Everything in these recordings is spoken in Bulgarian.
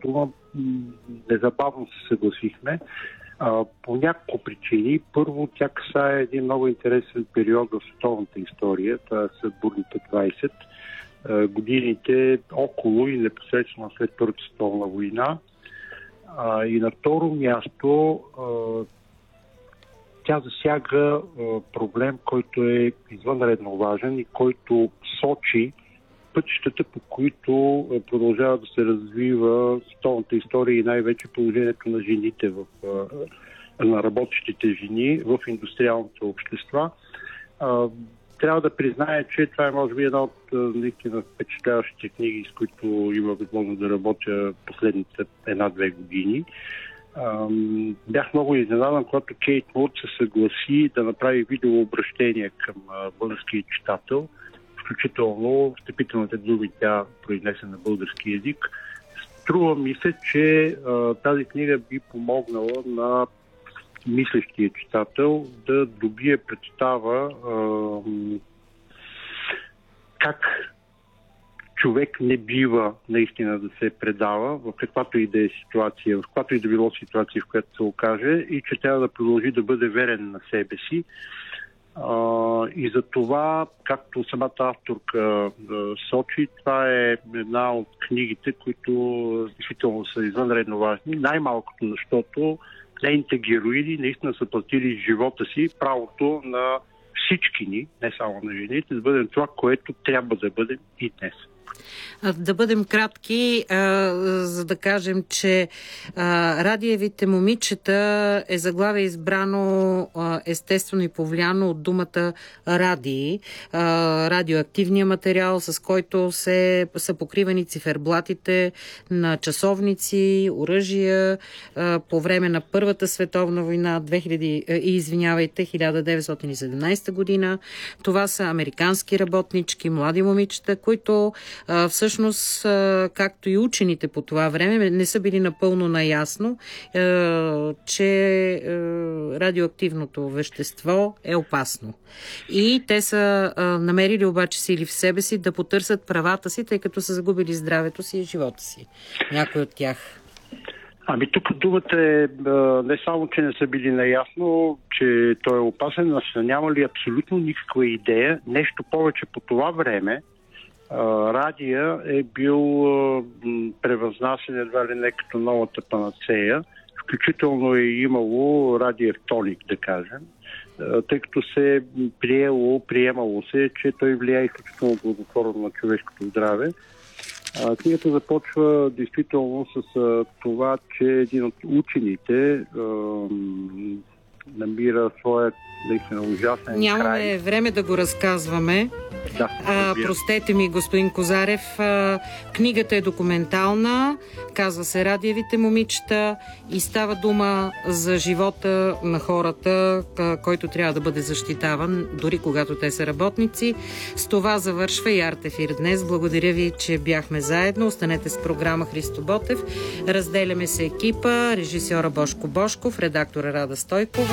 дума, незабавно се съгласихме. По няколко причини. Първо, тя касае един много интересен период в световната история. Това са бурните 20. Годините около и непосредствено след Първата световна война. И на второ място тя засяга проблем, който е извънредно важен и който сочи пътищата, по които продължава да се развива световната история и най-вече положението на жените, на работещите жени в индустриалните общества. Трябва да призная, че това е може би една от наистина впечатляващите книги, с които има възможност да работя последните 1-2 години. Бях много изненадан, когато Кейт Мур се съгласи да направи видеообращение към българския читател, включително встъпителните думи тя произнесе на български език. Струва ми се, че тази книга би помогнала на мислещия читател да добие представа как човек не бива наистина да се предава в каквато и да е ситуация, в каквато и да било ситуация, в която се окаже, и че трябва да продължи да бъде верен на себе си. И за това, както самата авторка сочи, това е една от книгите, които действително са извънредно важни. Най-малкото, защото нейните героини наистина са платили живота си, правото на всички ни, не само на жените, да бъдем това, което трябва да бъдем и днес. Да бъдем кратки, за да кажем, че Радиевите момичета е заглавие избрано естествено и повлияно от думата радии, радиоактивния материал, с който са покривани циферблатите на часовници, оръжия по време на Първата световна война 1917 година. Това са американски работнички, млади момичета, които всъщност, както и учените по това време, не са били напълно наясно, че радиоактивното вещество е опасно. И те са намерили обаче сили в себе си да потърсят правата си, тъй като са загубили здравето си и живота си. Някой от тях. Тук думата е не само, че не са били наясно, че той е опасен, но са нямали абсолютно никаква идея. Нещо повече по това време радия е бил превъзнасен едва ли не като новата панацея. Включително е имало радиоактоник, да кажем, тъй като се е приемало се, че той влияе изключително благотворно на човешкото здраве. Книгата започва действително с това, че един от учените намира своят наистина ужасен край. Нямаме време да го разказваме. Да, простете ми, господин Козарев. Книгата е документална, казва се Радиевите момичета и става дума за живота на хората, който трябва да бъде защитаван, дори когато те са работници. С това завършва и Артефир днес. Благодаря ви, че бяхме заедно. Останете с програма Христо Ботев. Разделяме се екипа. Режисьора Бошко Бошков, редактора Рада Стойкова.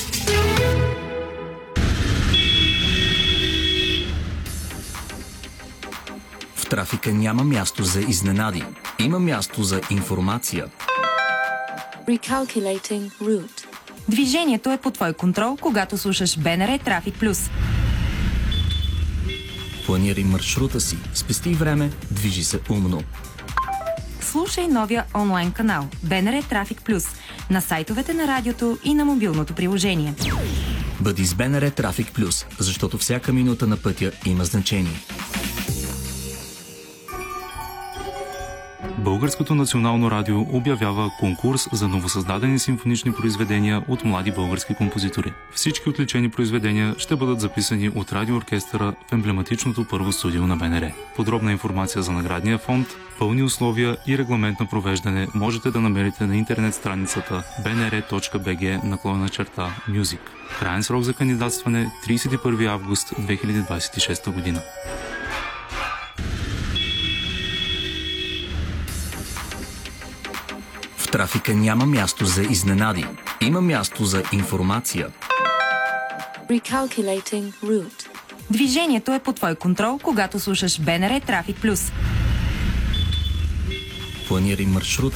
В трафика няма място за изненади. Има място за информация. Recalculating route. Движението е под твой контрол, когато слушаш БНР Трафик Плюс. Планирай маршрута си, спести време, движи се умно. Слушай новия онлайн канал БНР Трафик Плюс на сайтовете на радиото и на мобилното приложение. Бъди с БНР Трафик Плюс, защото всяка минута на пътя има значение. Българското национално радио обявява конкурс за новосъздадени симфонични произведения от млади български композитори. Всички отличени произведения ще бъдат записани от радиооркестъра в емблематичното първо студио на БНР. Подробна информация за наградния фонд, пълни условия и регламент на провеждане можете да намерите на интернет страницата bnr.bg/music. Краен срок за кандидатстване 31 август 2026 година. В трафика няма място за изненади. Има място за информация. Recalculating route. Движението е под твой контрол, когато слушаш БНР Трафик Плюс. Планирай маршрут